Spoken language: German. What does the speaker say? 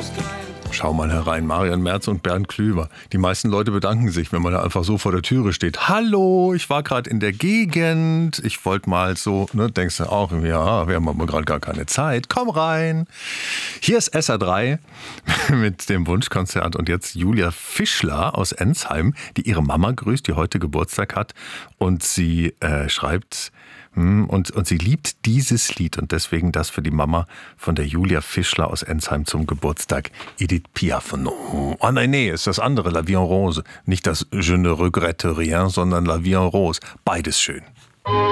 Schau mal herein, Marian Merz und Bernd Klüver. Die meisten Leute bedanken sich, wenn man da einfach so vor der Türe steht. Hallo, ich war gerade in der Gegend. Ich wollte mal so, ne, denkst du auch, ja, wir haben aber gerade gar keine Zeit. Komm rein. Hier ist SR3 mit dem Wunschkonzert und jetzt Julia Fischler aus Ensheim, die ihre Mama grüßt, die heute Geburtstag hat. Und sie schreibt... Und sie liebt dieses Lied und deswegen das für die Mama von der Julia Fischler aus Ensheim zum Geburtstag. Edith Piaf. Oh nein, ist das andere, La Vie en Rose. Nicht das Je ne regrette rien, sondern La Vie en Rose. Beides schön.